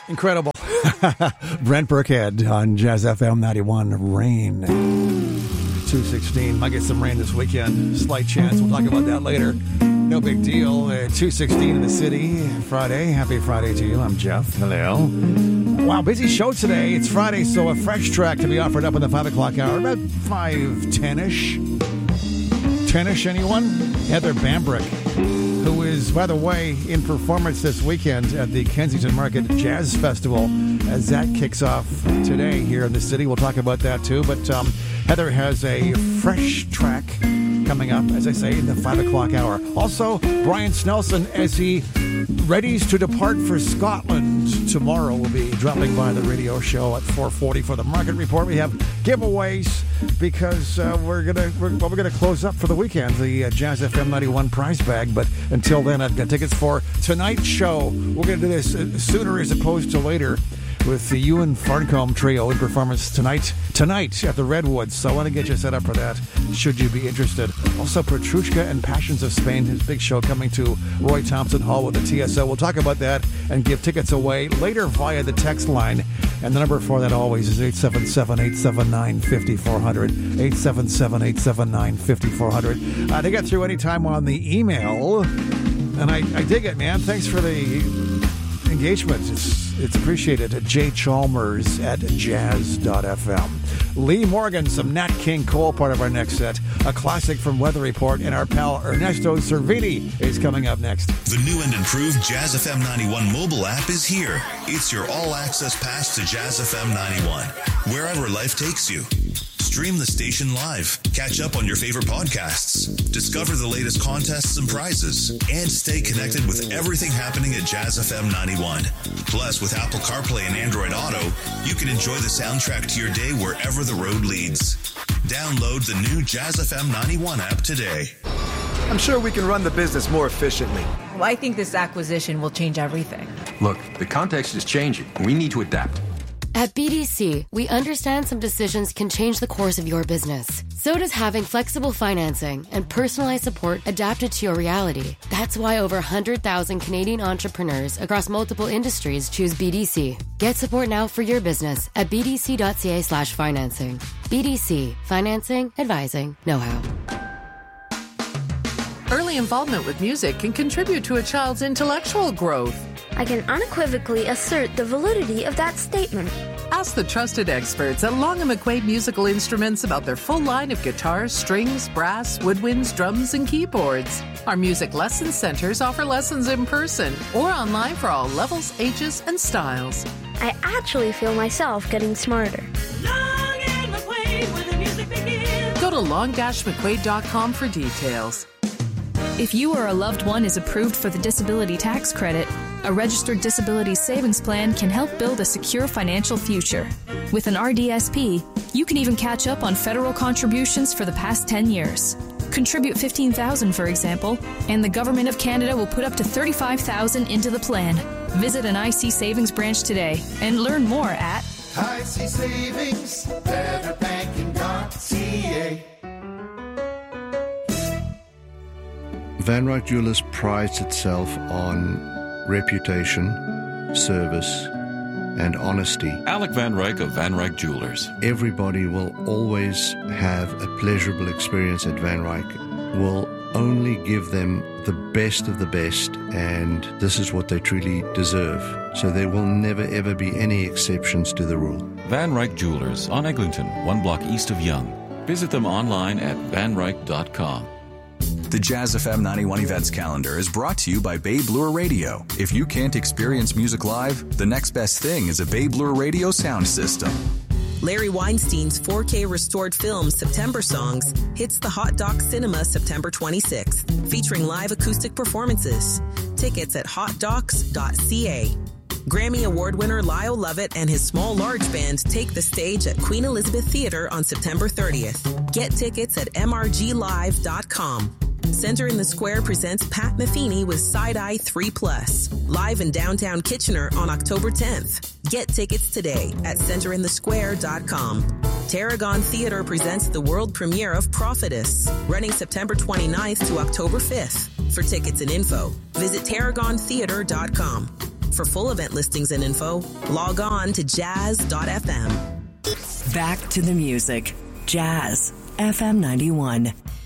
Incredible. Brent Burkhead on Jazz FM 91. Rain. 216. Might get some rain this weekend. Slight chance. We'll talk about that later. No big deal. 216 in the city. Friday. Happy Friday to you. I'm Jeff. Hello. Wow, busy show today. It's Friday, so a fresh track to be offered up in the 5 o'clock hour. About 5:10-ish. 10-ish, anyone? Heather Bambrick, who is, by the way, in performance this weekend at the Kensington Market Jazz Festival as that kicks off today here in the city. We'll talk about that too. But Heather has a fresh track coming up, as I say, in the 5 o'clock hour. Also, Brian Snelson, as he readies to depart for Scotland tomorrow, will be dropping by the radio show at 4:40 for the Market Report. We have giveaways because we're gonna close up for the weekend, the Jazz FM 91 prize bag. But until then, I've got tickets for tonight's show. We're gonna do this sooner as opposed to later, with the Ewan Farncombe Trio in performance tonight at the Redwoods. So I want to get you set up for that, should you be interested. Also, Petrushka and Passions of Spain, his big show coming to Roy Thompson Hall with the TSO. We'll talk about that and give tickets away later via the text line. And the number for that always is 877-879-5400. 877-879-5400. They get through any time on the email. And I dig it, man. Thanks for the engagement. It's appreciated. jchalmers at jazz.fm. Lee Morgan, some Nat King Cole, part of our next set. A classic from Weather Report, and our pal Ernesto Cervini is coming up next. The new and improved Jazz FM 91 mobile app is here. It's your all-access pass to Jazz FM 91, wherever life takes you. Stream the station live, catch up on your favorite podcasts, discover the latest contests and prizes, and stay connected with everything happening at Jazz FM 91. Plus, with Apple CarPlay and Android Auto, you can enjoy the soundtrack to your day wherever the road leads. Download the new Jazz FM 91 app today. I'm sure we can run the business more efficiently. Well, I think this acquisition will change everything. Look, the context is changing. We need to adapt. At BDC, we understand some decisions can change the course of your business. So does having flexible financing and personalized support adapted to your reality. That's why over 100,000 Canadian entrepreneurs across multiple industries choose BDC. Get support now for your business at bdc.ca/financing. BDC. Financing, advising, know-how. Early involvement with music can contribute to a child's intellectual growth. I can unequivocally assert the validity of that statement. Ask the trusted experts at Long & McQuaid Musical Instruments about their full line of guitars, strings, brass, woodwinds, drums, and keyboards. Our music lesson centers offer lessons in person or online for all levels, ages, and styles. I actually feel myself getting smarter. Long & McQuaid, where the music begins. Go to long-mcquaid.com for details. If you or a loved one is approved for the disability tax credit, a registered disability savings plan can help build a secure financial future. With an RDSP, you can even catch up on federal contributions for the past 10 years. Contribute $15,000, for example, and the Government of Canada will put up to $35,000 into the plan. Visit an IC Savings branch today and learn more at IC Savings, betterbanking.ca. Van Ryck Jewelers prides itself on reputation, service, and honesty. Alec Van Ryck of Van Ryck Jewelers. Everybody will always have a pleasurable experience at Van Ryck. We'll only give them the best of the best, and this is what they truly deserve. So there will never ever be any exceptions to the rule. Van Ryck Jewelers on Eglinton, 1 block east of Yonge. Visit them online at vanryck.com. The Jazz FM 91 events calendar is brought to you by Babe Lure Radio. If you can't experience music live, the next best thing is a Babe Lure Radio sound system. Larry Weinstein's 4K restored film September Songs hits the Hot Doc Cinema September 26th, featuring live acoustic performances. Tickets at hotdocs.ca. Grammy Award winner Lyle Lovett and his Small Large Band take the stage at Queen Elizabeth Theatre on September 30th. Get tickets at mrglive.com. Center in the Square presents Pat Metheny with Side-Eye 3+, live in downtown Kitchener on October 10th. Get tickets today at centerinthesquare.com. Tarragon Theatre presents the world premiere of Prophetess, running September 29th to October 5th. For tickets and info, visit tarragontheatre.com. For full event listings and info, log on to jazz.fm. Back to the music. Jazz FM 91.